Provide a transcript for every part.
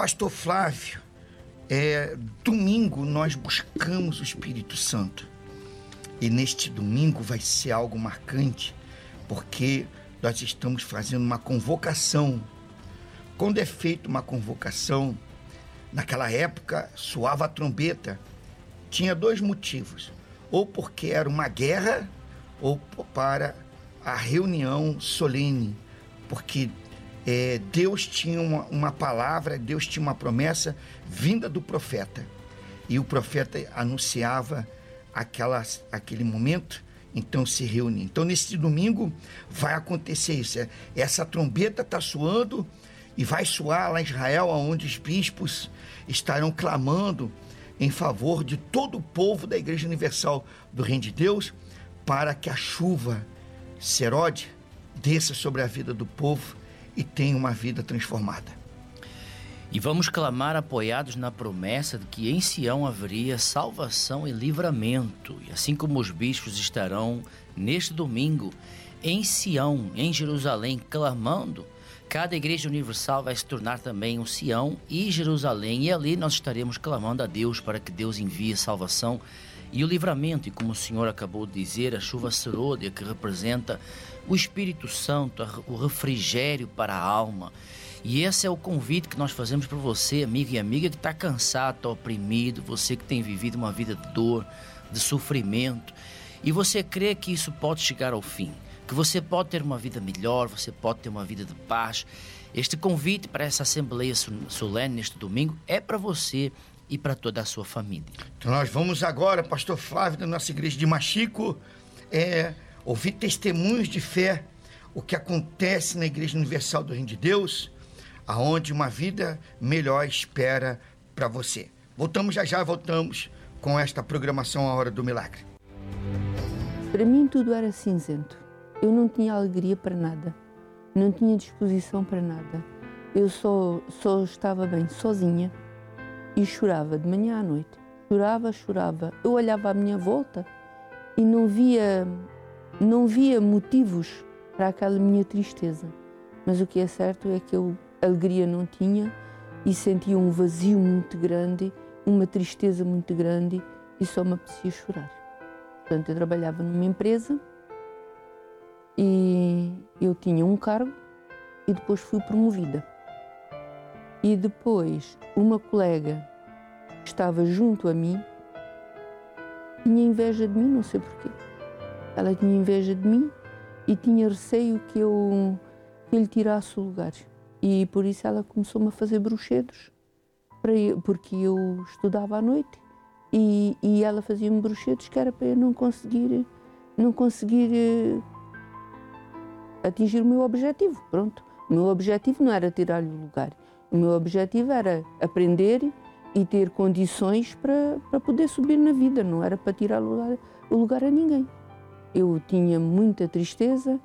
Pastor Flávio, domingo nós buscamos o Espírito Santo. E neste domingo vai ser algo marcante, porque nós estamos fazendo uma convocação. Quando é feita uma convocação, naquela época soava a trombeta. Tinha dois motivos: ou porque era uma guerra, ou para a reunião solene, porque Deus tinha uma palavra, Deus tinha uma promessa vinda do profeta, e o profeta anunciava aquele momento, então se reunia. Então nesse domingo vai acontecer isso, essa trombeta está soando, e vai soar lá em Israel, onde os bispos estarão clamando em favor de todo o povo da Igreja Universal do Reino de Deus, para que a chuva serode desça sobre a vida do povo e tenha uma vida transformada. E vamos clamar apoiados na promessa de que em Sião haveria salvação e livramento. E assim como os bispos estarão neste domingo em Sião, em Jerusalém, clamando, cada Igreja Universal vai se tornar também um Sião e Jerusalém. E ali nós estaremos clamando a Deus para que Deus envie salvação e o livramento. E como o Senhor acabou de dizer, a chuva serôdia, que representa o Espírito Santo, o refrigério para a alma. E esse é o convite que nós fazemos para você, amigo e amiga, que está cansado, está oprimido, você que tem vivido uma vida de dor, de sofrimento, e você crê que isso pode chegar ao fim, que você pode ter uma vida melhor, você pode ter uma vida de paz. Este convite para essa Assembleia Solene neste domingo é para você e para toda a sua família. Então nós vamos agora, Pastor Flávio, da nossa igreja de Machico, ouvir testemunhos de fé, o que acontece na Igreja Universal do Reino de Deus, aonde uma vida melhor espera para você. Voltamos já voltamos com esta programação A Hora do Milagre. Para mim tudo era cinzento. Eu não tinha alegria para nada, não tinha disposição para nada. Eu só estava bem sozinha e chorava de manhã à noite. Chorava. Eu olhava à minha volta e não via motivos para aquela minha tristeza. Mas o que é certo é que eu alegria não tinha e sentia um vazio muito grande, uma tristeza muito grande, e só me apetecia chorar. Portanto, eu trabalhava numa empresa e eu tinha um cargo e depois fui promovida. E depois uma colega que estava junto a mim tinha inveja de mim, não sei porquê. Ela tinha inveja de mim e tinha receio que eu lhe tirasse o lugar. E por isso ela começou-me a fazer bruxedos, porque eu estudava à noite e ela fazia-me bruxedos que era para eu não conseguir atingir o meu objetivo. Pronto, o meu objetivo não era tirar-lhe o lugar, o meu objetivo era aprender e ter condições para poder subir na vida, não era para tirar o lugar a ninguém. Eu tinha muita tristeza,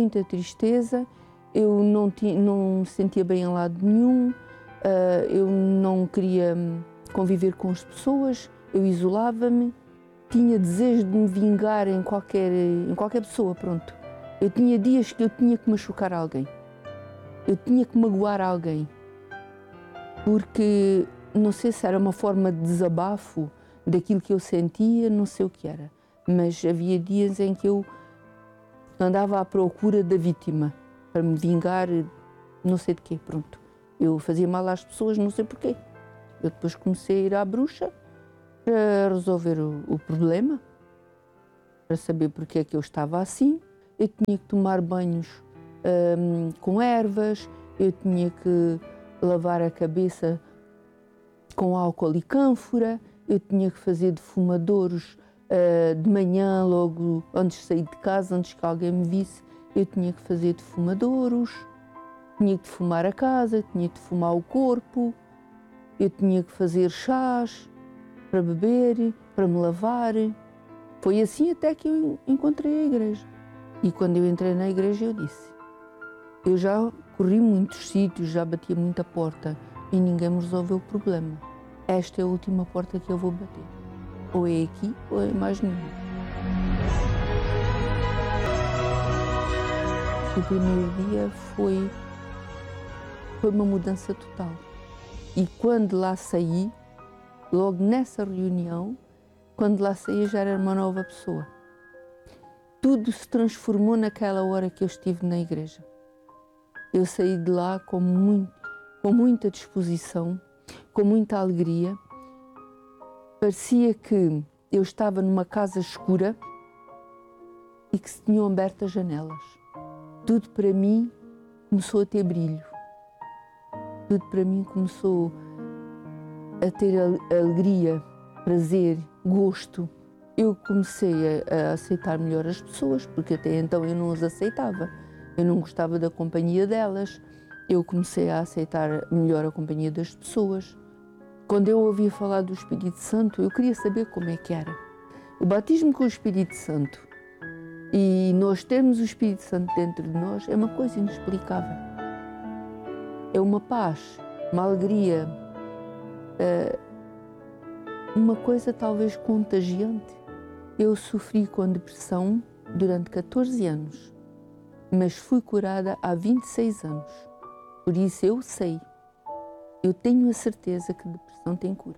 eu não me sentia bem em lado nenhum, eu não queria conviver com as pessoas, eu isolava-me, tinha desejo de me vingar em qualquer pessoa, pronto. Eu tinha dias que eu tinha que machucar alguém, eu tinha que magoar alguém, porque não sei se era uma forma de desabafo daquilo que eu sentia, não sei o que era, mas havia dias em que eu andava à procura da vítima, para me vingar, não sei de quê, pronto. Eu fazia mal às pessoas, não sei porquê. Eu depois comecei a ir à bruxa para resolver o problema, para saber porque é que eu estava assim. Eu tinha que tomar banhos com ervas, eu tinha que lavar a cabeça com álcool e cânfora, eu tinha que fazer defumadouros de manhã, logo antes de sair de casa, antes que alguém me visse. Eu tinha que fazer defumadouros, tinha que defumar a casa, tinha que defumar o corpo, eu tinha que fazer chás para beber, para me lavar. Foi assim até que eu encontrei a igreja. E quando eu entrei na igreja eu disse, eu já corri muitos sítios, já bati a muita porta e ninguém me resolveu o problema. Esta é a última porta que eu vou bater. Ou é aqui ou é mais nenhuma. O primeiro dia foi uma mudança total. E quando lá saí, logo nessa reunião, quando lá saí já era uma nova pessoa. Tudo se transformou naquela hora que eu estive na igreja. Eu saí de lá com muita disposição, com muita alegria. Parecia que eu estava numa casa escura e que se tinham aberto as janelas. Tudo para mim começou a ter brilho. Tudo para mim começou a ter alegria, prazer, gosto. Eu comecei a aceitar melhor as pessoas, porque até então eu não as aceitava. Eu não gostava da companhia delas. Eu comecei a aceitar melhor a companhia das pessoas. Quando eu ouvia falar do Espírito Santo, eu queria saber como é que era. O batismo com o Espírito Santo e nós termos o Espírito Santo dentro de nós é uma coisa inexplicável. É uma paz, uma alegria, uma coisa talvez contagiante. Eu sofri com depressão durante 14 anos, mas fui curada há 26 anos. Por isso eu sei, eu tenho a certeza que depressão tem cura.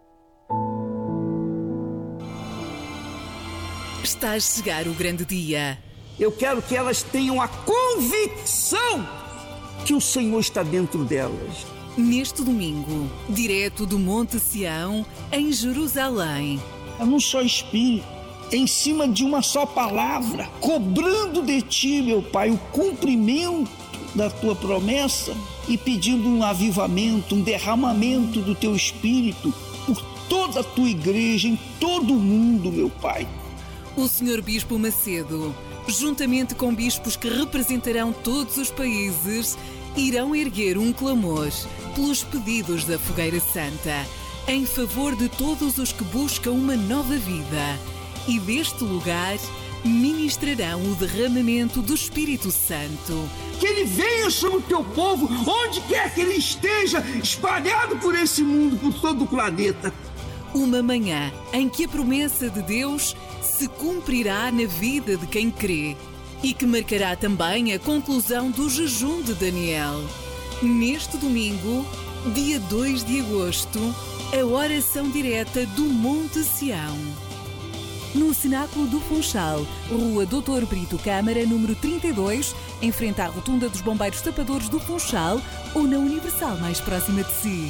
Está a chegar o grande dia. Eu quero que elas tenham a convicção que o Senhor está dentro delas. Neste domingo, direto do Monte Sião, em Jerusalém. É num só espírito, em cima de uma só palavra, cobrando de ti, meu Pai, o cumprimento da tua promessa e pedindo um avivamento, um derramamento do teu espírito por toda a tua igreja, em todo o mundo, meu Pai. O Sr. Bispo Macedo, juntamente com bispos que representarão todos os países, irão erguer um clamor pelos pedidos da Fogueira Santa, em favor de todos os que buscam uma nova vida. E deste lugar ministrarão o derramamento do Espírito Santo. Que ele venha sobre o teu povo, onde quer que ele esteja, espalhado por esse mundo, por todo o planeta. Uma manhã em que a promessa de Deus se cumprirá na vida de quem crê e que marcará também a conclusão do jejum de Daniel. Neste domingo, dia 2 de agosto, a oração direta do Monte Sião. No Cenáculo do Funchal, Rua Doutor Brito Câmara, número 32, em frente à Rotunda dos Bombeiros Tapadores do Funchal ou na Universal mais próxima de si.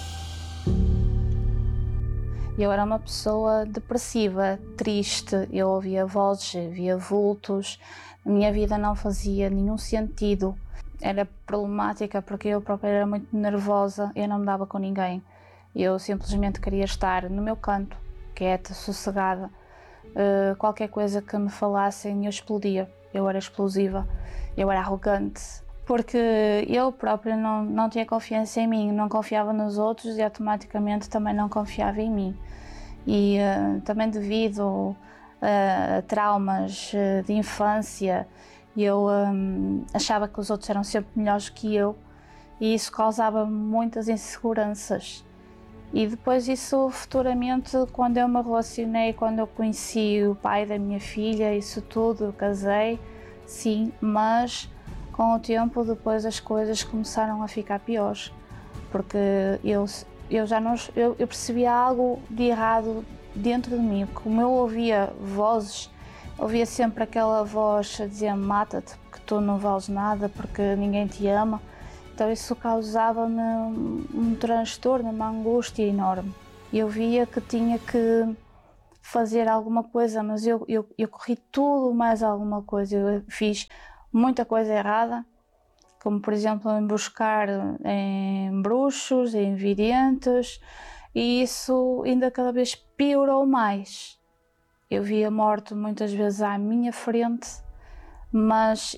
Eu era uma pessoa depressiva, triste, eu ouvia vozes, via vultos, a minha vida não fazia nenhum sentido. Era problemática porque eu própria era muito nervosa, eu não me dava com ninguém. Eu simplesmente queria estar no meu canto, quieta, sossegada. Qualquer coisa que me falassem eu explodia, eu era explosiva, eu era arrogante. Porque eu própria não tinha confiança em mim, não confiava nos outros e automaticamente também não confiava em mim. E também devido a traumas de infância, eu achava que os outros eram sempre melhores que eu e isso causava muitas inseguranças. E depois isso futuramente, quando eu me relacionei, quando eu conheci o pai da minha filha, isso tudo, eu casei, sim, mas com o tempo depois as coisas começaram a ficar piores, porque eu percebia algo de errado dentro de mim. Como eu ouvia vozes, ouvia sempre aquela voz a dizer mata-te, porque tu não vales nada, porque ninguém te ama. Então isso causava-me um transtorno, uma angústia enorme. Eu via que tinha que fazer alguma coisa, mas eu corri tudo mais alguma coisa. Eu fiz muita coisa errada, como por exemplo em buscar em bruxos, em videntes, e isso ainda cada vez piorou mais. Eu via a morte muitas vezes à minha frente, mas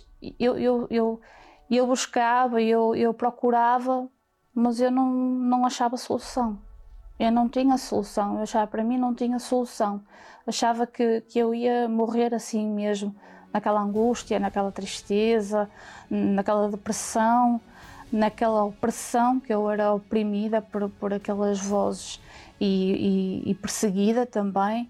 eu buscava, eu procurava, mas eu não achava solução. Eu não tinha solução, eu achava, para mim não tinha solução. Achava que eu ia morrer assim mesmo, naquela angústia, naquela tristeza, naquela depressão, naquela opressão, que eu era oprimida por aquelas vozes e perseguida também,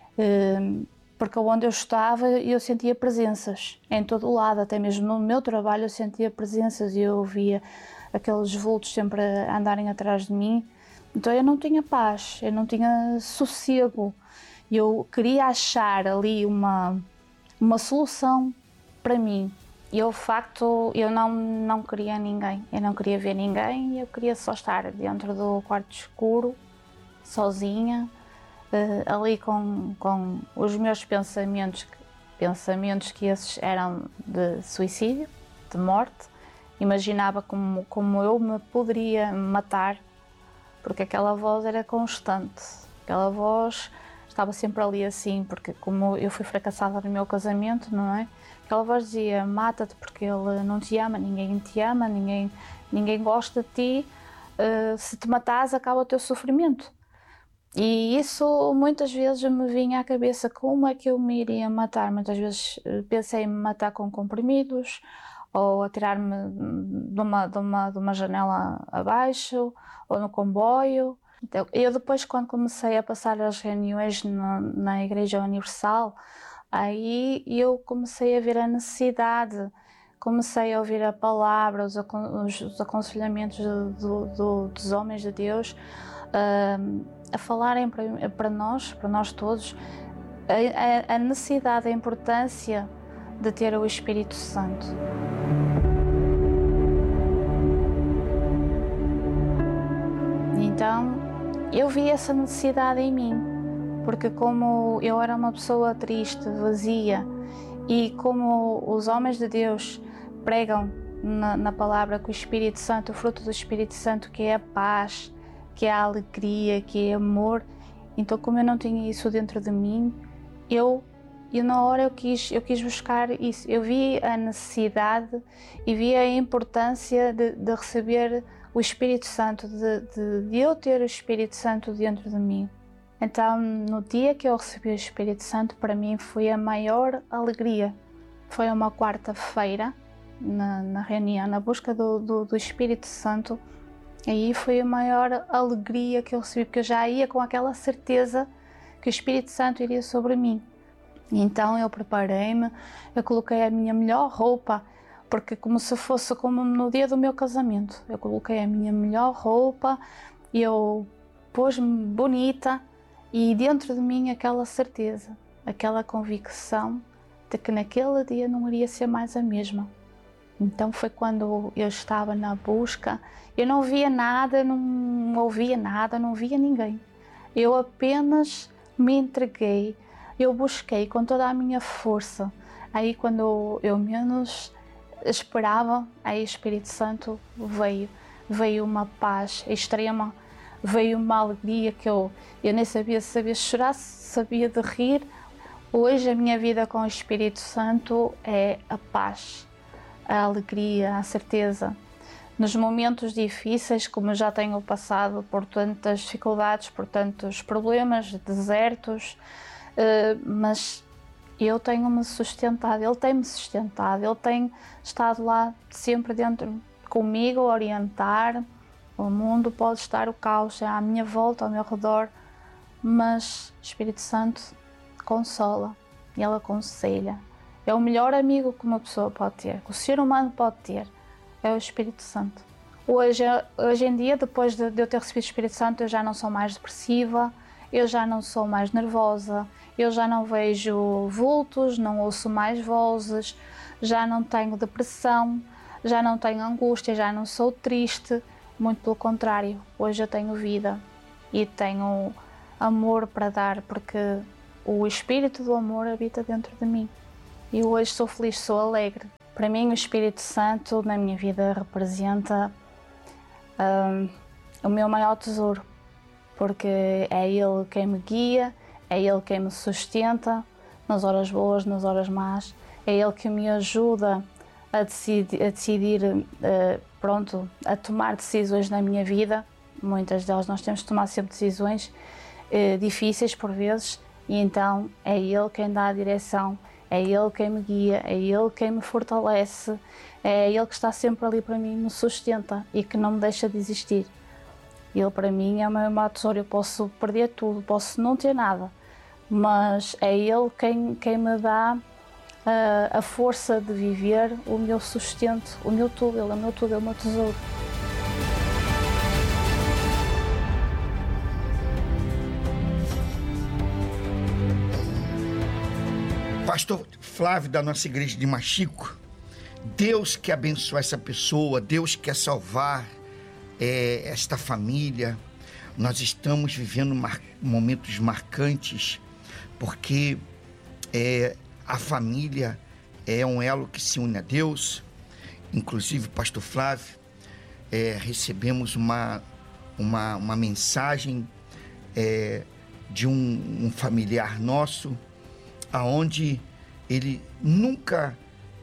porque onde eu estava eu sentia presenças em todo o lado, até mesmo no meu trabalho eu sentia presenças e eu ouvia aqueles vultos sempre a andarem atrás de mim. Então eu não tinha paz, eu não tinha sossego. Eu queria achar ali uma solução para mim. E o facto, eu não queria ninguém, eu não queria ver ninguém, eu queria só estar dentro do quarto escuro, sozinha, ali com os meus pensamentos que esses eram de suicídio, de morte. Imaginava como eu me poderia matar, porque aquela voz era constante, aquela voz estava sempre ali assim, porque como eu fui fracassada no meu casamento, não é? Aquela voz dizia, mata-te porque ele não te ama, ninguém te ama, ninguém gosta de ti, se te matares acaba o teu sofrimento. E isso muitas vezes me vinha à cabeça, como é que eu me iria matar? Muitas vezes pensei em me matar com comprimidos, ou atirar-me de uma janela abaixo, ou no comboio. Então, eu depois, quando comecei a passar as reuniões na Igreja Universal, aí eu comecei a ver a necessidade, comecei a ouvir a palavra, os aconselhamentos dos homens de Deus, a falarem para nós todos, a necessidade, a importância de ter o Espírito Santo. Então, eu vi essa necessidade em mim, porque como eu era uma pessoa triste, vazia, e como os homens de Deus pregam na palavra que o Espírito Santo, o fruto do Espírito Santo, que é a paz, que é a alegria, que é amor, então como eu não tinha isso dentro de mim, eu na hora eu quis buscar isso. Eu vi a necessidade e vi a importância de receber o Espírito Santo, de eu ter o Espírito Santo dentro de mim. Então, no dia que eu recebi o Espírito Santo, para mim foi a maior alegria. Foi uma quarta-feira, na reunião, na busca do Espírito Santo. Aí foi a maior alegria que eu recebi, porque eu já ia com aquela certeza que o Espírito Santo iria sobre mim. Então eu preparei-me, eu coloquei a minha melhor roupa, porque como se fosse como no dia do meu casamento. Eu coloquei a minha melhor roupa, eu pus-me bonita e dentro de mim aquela certeza, aquela convicção de que naquele dia não iria ser mais a mesma. Então foi quando eu estava na busca, eu não via nada, não ouvia nada, não via ninguém. Eu apenas me entreguei, eu busquei com toda a minha força. Aí quando eu menos esperava, aí o Espírito Santo veio uma paz extrema, veio uma alegria que eu nem sabia se sabia chorar, se sabia de rir. Hoje a minha vida com o Espírito Santo é a paz, a alegria, a certeza. Nos momentos difíceis, como eu já tenho passado por tantas dificuldades, por tantos problemas, desertos, mas eu tenho-me sustentado, Ele tem-me sustentado, Ele tem estado lá sempre dentro comigo, a orientar. O mundo pode estar o caos à minha volta, ao meu redor, mas o Espírito Santo consola, Ele aconselha. É o melhor amigo que uma pessoa pode ter, que o ser humano pode ter, é o Espírito Santo. Hoje em dia, depois de eu ter recebido o Espírito Santo, eu já não sou mais depressiva, eu já não sou mais nervosa, eu já não vejo vultos, não ouço mais vozes, já não tenho depressão, já não tenho angústia, já não sou triste, muito pelo contrário, hoje eu tenho vida e tenho amor para dar, porque o Espírito do amor habita dentro de mim. E hoje sou feliz, sou alegre. Para mim, o Espírito Santo na minha vida representa o meu maior tesouro, porque é Ele quem me guia, é Ele quem me sustenta nas horas boas, nas horas más, é Ele que me ajuda a decidir, a tomar decisões na minha vida. Muitas delas nós temos de tomar sempre decisões difíceis por vezes, e então é Ele quem dá a direção, é Ele quem me guia, é Ele quem me fortalece, é Ele que está sempre ali para mim, me sustenta e que não me deixa de existir. Ele para mim é o meu maior tesouro. Eu posso perder tudo, posso não ter nada, mas é Ele quem me dá a força de viver, o meu sustento, o meu tudo. Ele é o meu tudo, é o meu tesouro. pastor Flávio da nossa igreja de Machico, Deus quer abençoar essa pessoa, Deus quer salvar esta família. Nós estamos vivendo momentos marcantes, porque a família é um elo que se une a Deus. Inclusive, pastor Flávio, recebemos uma mensagem de um familiar nosso, aonde ele nunca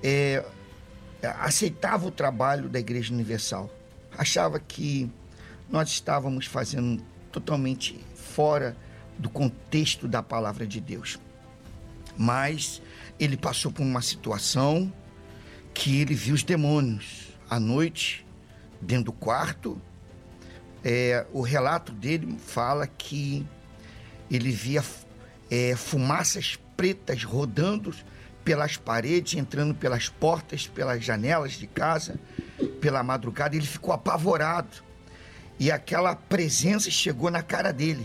aceitava o trabalho da Igreja Universal. Achava que nós estávamos fazendo totalmente fora do contexto da palavra de Deus. Mas ele passou por uma situação que ele viu os demônios à noite, dentro do quarto. O relato dele fala que ele via fumaças pretas rodando pelas paredes, entrando pelas portas, pelas janelas de casa, pela madrugada. Ele ficou apavorado e aquela presença chegou na cara dele.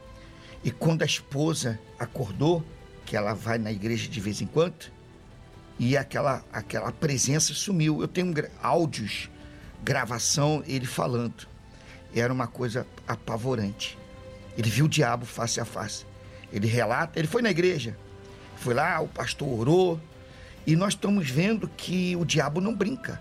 E quando a esposa acordou, que ela vai na igreja de vez em quando, e aquela presença sumiu. Eu tenho áudios, gravação, ele falando. Era uma coisa apavorante. Ele viu o diabo face a face. Ele relata, ele foi na igreja, foi lá, o pastor orou, e nós estamos vendo que o diabo não brinca.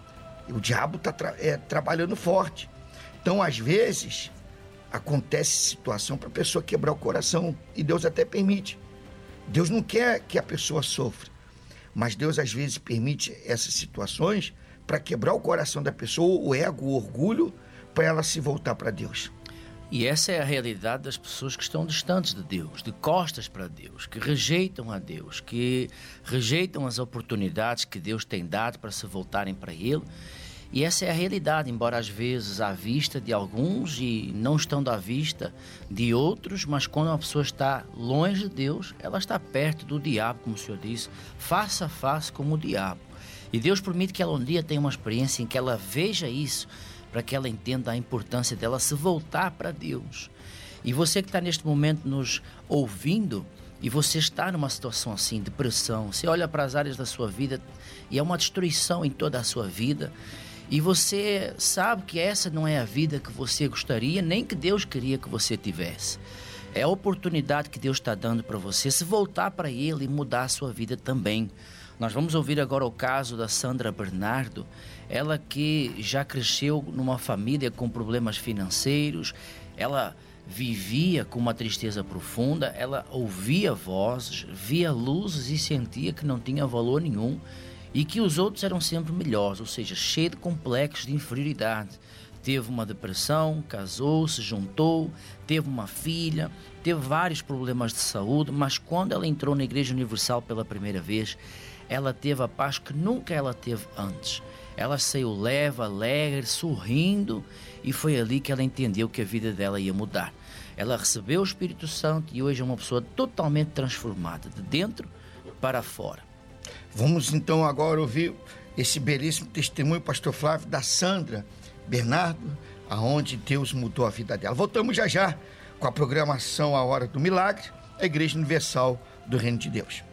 O diabo está trabalhando forte. Então, às vezes, acontece situação para a pessoa quebrar o coração, e Deus até permite. Deus não quer que a pessoa sofra, mas Deus às vezes permite essas situações para quebrar o coração da pessoa, o ego, o orgulho, para ela se voltar para Deus. E essa é a realidade das pessoas que estão distantes de Deus, de costas para Deus, que rejeitam a Deus, que rejeitam as oportunidades que Deus tem dado para se voltarem para Ele. E essa é a realidade, embora às vezes à vista de alguns e não estando à vista de outros, mas quando uma pessoa está longe de Deus, ela está perto do diabo, como o Senhor disse, face a face com o diabo. E Deus permite que ela um dia tenha uma experiência em que ela veja isso, para que ela entenda a importância dela se voltar para Deus. E você que está neste momento nos ouvindo, e você está numa situação assim, depressão, você olha para as áreas da sua vida e é uma destruição em toda a sua vida, e você sabe que essa não é a vida que você gostaria, nem que Deus queria que você tivesse. É a oportunidade que Deus está dando para você se voltar para Ele e mudar a sua vida também. Nós vamos ouvir agora o caso da Sandra Bernardo, ela que já cresceu numa família com problemas financeiros, ela vivia com uma tristeza profunda, ela ouvia vozes, via luzes e sentia que não tinha valor nenhum e que os outros eram sempre melhores, ou seja, cheio de complexos de inferioridade. Teve uma depressão, casou, se juntou, teve uma filha, teve vários problemas de saúde, mas quando ela entrou na Igreja Universal pela primeira vez, ela teve a paz que nunca ela teve antes. Ela saiu leve, alegre, sorrindo, e foi ali que ela entendeu que a vida dela ia mudar. Ela recebeu o Espírito Santo e hoje é uma pessoa totalmente transformada, de dentro para fora. Vamos então agora ouvir esse belíssimo testemunho, pastor Flávio, da Sandra Bernardo, aonde Deus mudou a vida dela. Voltamos já já com a programação A Hora do Milagre, a Igreja Universal do Reino de Deus.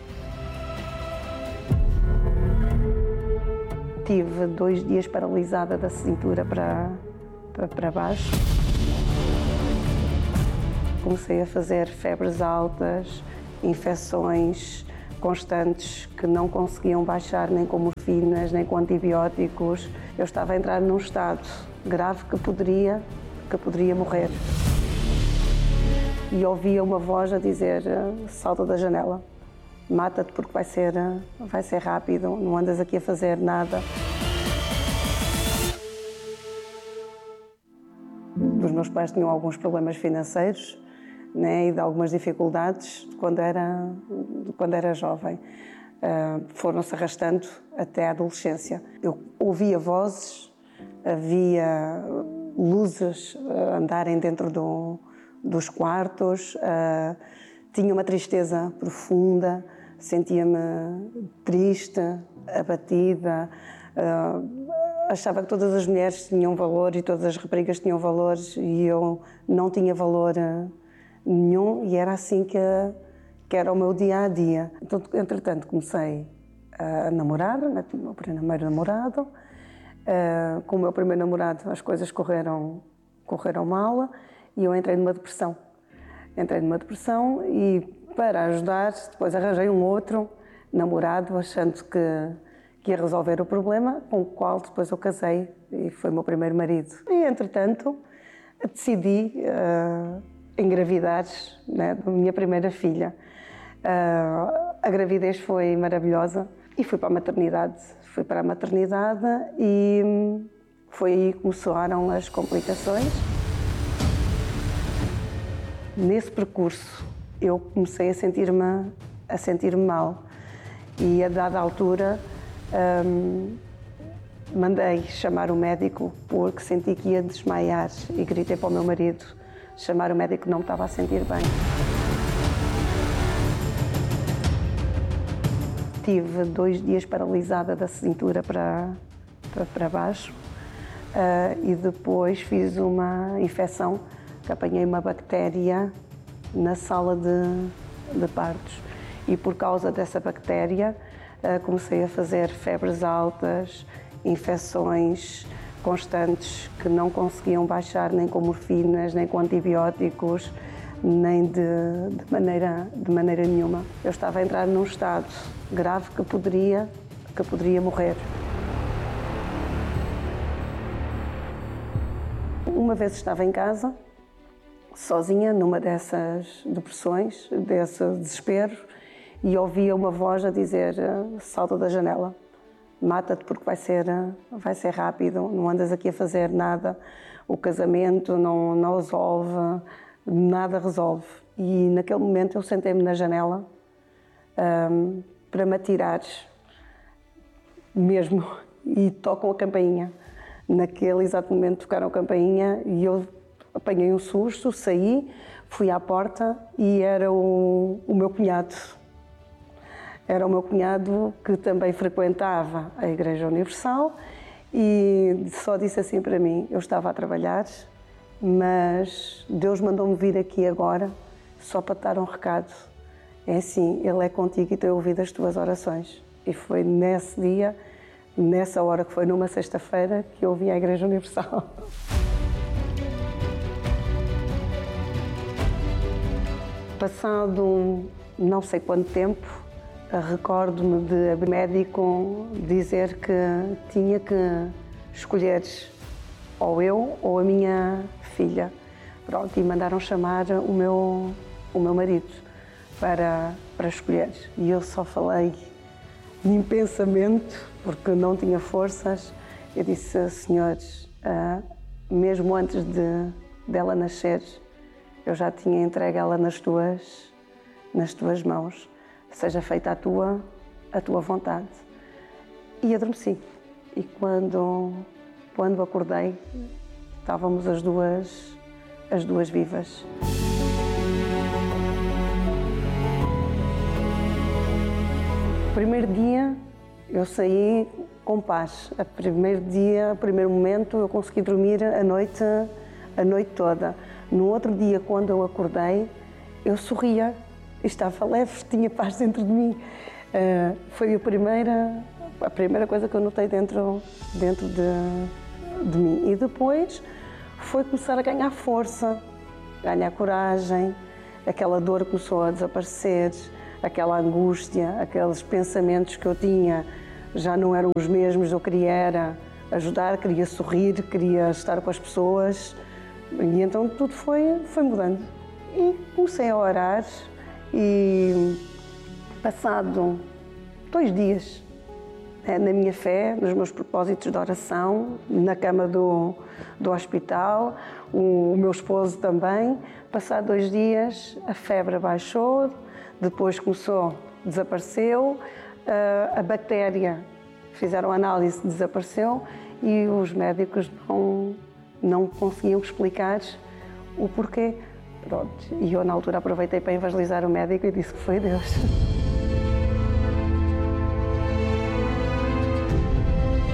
Tive 2 dias paralisada da cintura para baixo. Comecei a fazer febres altas, infecções constantes que não conseguiam baixar nem com morfinas, nem com antibióticos. Eu estava a entrar num estado grave que poderia morrer. E ouvia uma voz a dizer: salta da janela, mata-te porque vai ser rápido, não andas aqui a fazer nada. Os meus pais tinham alguns problemas financeiros, né, e de algumas dificuldades quando era jovem. Foram-se arrastando até a adolescência. Eu ouvia vozes, havia luzes andarem dentro dos quartos, tinha uma tristeza profunda, sentia-me triste, abatida, achava que todas as mulheres tinham valor e todas as raparigas tinham valores e eu não tinha valor nenhum, e era assim que que era o meu dia-a-dia. Então, entretanto, comecei a namorar, né, tive o meu primeiro namorado. Com o meu primeiro namorado as coisas correram mal e eu entrei numa depressão. E para ajudar, depois arranjei um outro namorado, achando que ia resolver o problema, com o qual depois eu casei e foi o meu primeiro marido. E, entretanto, decidi engravidar, né, da minha primeira filha. A gravidez foi maravilhosa e fui para a maternidade. E foi aí que começaram as complicações. Nesse percurso, eu comecei a sentir-me mal e, a dada altura, mandei chamar o médico porque senti que ia desmaiar e gritei para o meu marido chamar o médico que não me estava a sentir bem. Tive 2 dias paralisada da cintura para baixo e depois fiz uma infecção, que apanhei uma bactéria na sala de partos. E por causa dessa bactéria comecei a fazer febres altas, infecções constantes que não conseguiam baixar nem com morfinas, nem com antibióticos, nem de maneira nenhuma. Eu estava a entrar num estado grave que poderia morrer. Uma vez estava em casa, sozinha, numa dessas depressões, desse desespero, e ouvia uma voz a dizer: salta da janela, mata-te porque vai ser rápido, não andas aqui a fazer nada, o casamento não resolve, nada resolve. E naquele momento eu sentei-me na janela para me atirar mesmo, e tocam a campainha. Naquele exato momento tocaram a campainha e eu apanhei um susto, saí, fui à porta e era o meu cunhado. Era o meu cunhado que também frequentava a Igreja Universal e só disse assim para mim: eu estava a trabalhar, mas Deus mandou-me vir aqui agora só para te dar um recado. É assim, Ele é contigo e tem ouvido as tuas orações. E foi nesse dia, nessa hora, que foi numa sexta-feira, que eu vim à Igreja Universal. Passado não sei quanto tempo, recordo-me de médico dizer que tinha que escolher ou eu ou a minha filha. Pronto, e mandaram chamar o meu marido para escolher. E eu só falei em pensamento, porque não tinha forças. Eu disse: senhores, mesmo antes dela nascer, eu já tinha entregue ela nas tuas mãos. Seja feita a tua vontade. E adormeci. E quando acordei, estávamos as duas vivas. O primeiro dia eu saí com paz. O primeiro momento eu consegui dormir a noite toda. No outro dia, quando eu acordei, eu sorria. Estava leve, tinha paz dentro de mim. Foi a primeira coisa que eu notei dentro de mim. E depois foi começar a ganhar força, ganhar coragem, aquela dor começou a desaparecer, aquela angústia, aqueles pensamentos que eu tinha já não eram os mesmos. Eu queria ajudar, queria sorrir, queria estar com as pessoas. E então tudo foi mudando. E comecei a orar. E passado 2 dias na minha fé, nos meus propósitos de oração, na cama do hospital, o meu esposo também, passado 2 dias a febre baixou, depois desapareceu, a bactéria, fizeram análise, desapareceu e os médicos não conseguiam explicar o porquê. Pronto. E eu, na altura, aproveitei para evangelizar o médico e disse que foi Deus.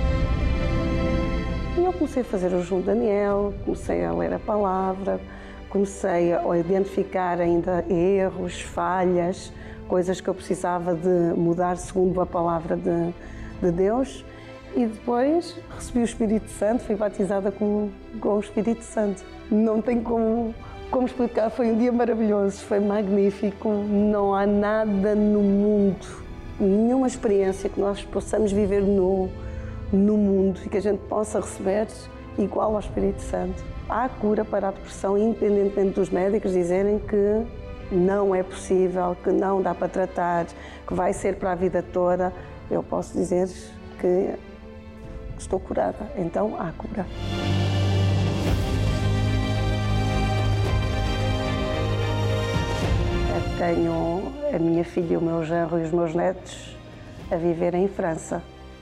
E eu comecei a fazer o jejum de Daniel, comecei a ler a palavra, comecei a identificar ainda erros, falhas, coisas que eu precisava de mudar segundo a palavra de Deus. E depois recebi o Espírito Santo, fui batizada com o Espírito Santo. Não tem como explicar, foi um dia maravilhoso, foi magnífico. Não há nada no mundo, nenhuma experiência que nós possamos viver no mundo e que a gente possa receber igual ao Espírito Santo. Há cura para a depressão, independentemente dos médicos dizerem que não é possível, que não dá para tratar, que vai ser para a vida toda. Eu posso dizer que estou curada, então há cura. Eu tenho a minha filha, o meu genro e os meus netos a viver em França.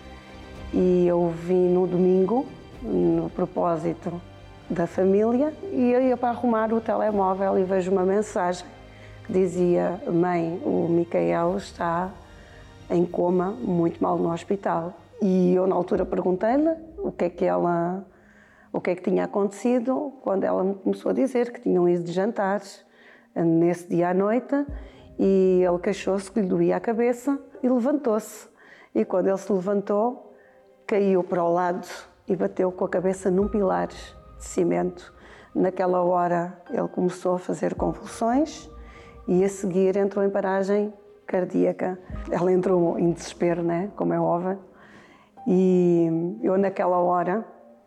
E eu vim no domingo, no propósito da família, e eu ia para arrumar o telemóvel e vejo uma mensagem que dizia: mãe, o Micael está em coma, muito mal no hospital. E eu na altura perguntei-lhe o que é que tinha acontecido, quando ela me começou a dizer que tinham ido de jantar nesse dia à noite e ele queixou-se que lhe doía a cabeça e levantou-se. E quando ele se levantou, caiu para o lado e bateu com a cabeça num pilar de cimento. Naquela hora ele começou a fazer convulsões e a seguir entrou em paragem cardíaca. Ela entrou em desespero, né? Como é óbvio. E eu naquela hora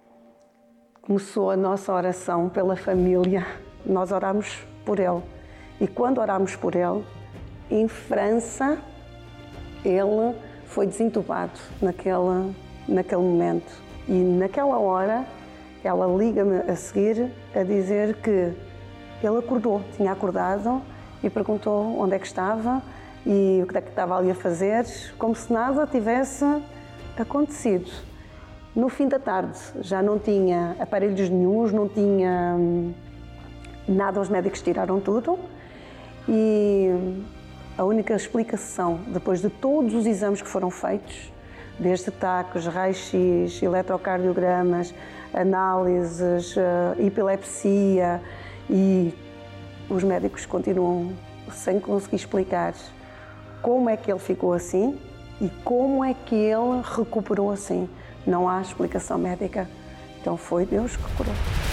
começou a nossa oração pela família. Nós orámos por ele. E quando orámos por ele, em França, ele foi desentubado naquele momento. E naquela hora, ela liga-me a seguir a dizer que ele acordou, tinha acordado e perguntou onde é que estava e o que é que estava ali a fazer, como se nada tivesse acontecido. No fim da tarde já não tinha aparelhos nenhuns, não tinha nada, os médicos tiraram tudo e a única explicação, depois de todos os exames que foram feitos, desde tacos, raios-x, eletrocardiogramas, análises, epilepsia, e os médicos continuam sem conseguir explicar como é que ele ficou assim e como é que ele recuperou assim. Não há explicação médica. Então foi Deus que curou.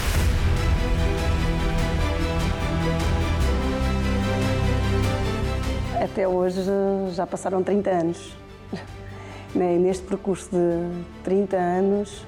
Até hoje já passaram 30 anos. Neste percurso de 30 anos,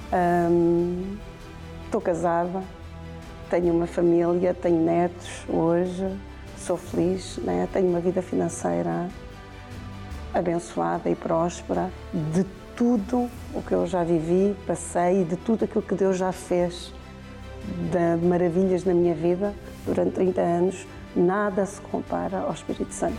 estou casada, tenho uma família, tenho netos hoje, sou feliz, tenho uma vida financeira abençoada e próspera. De tudo o que eu já vivi, passei, de tudo aquilo que Deus já fez de maravilhas na minha vida durante 30 anos, nada se compara ao Espírito Santo.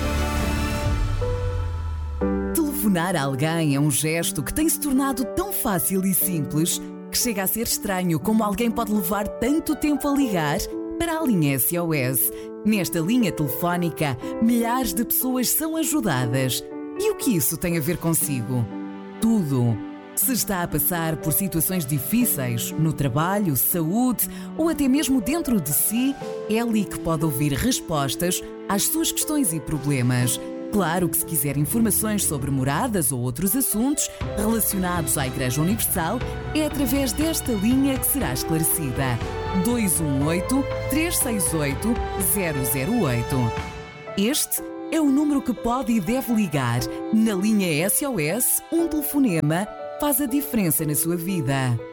Telefonar a alguém é um gesto que tem se tornado tão fácil e simples que chega a ser estranho como alguém pode levar tanto tempo a ligar para a linha SOS. Nesta linha telefónica, milhares de pessoas são ajudadas. E o que isso tem a ver consigo? Tudo. Se está a passar por situações difíceis no trabalho, saúde ou até mesmo dentro de si, é ali que pode ouvir respostas às suas questões e problemas. Claro que se quiser informações sobre moradas ou outros assuntos relacionados à Igreja Universal, é através desta linha que será esclarecida. 218-368-008. Este é o número que pode e deve ligar. Na linha SOS, um telefonema faz a diferença na sua vida.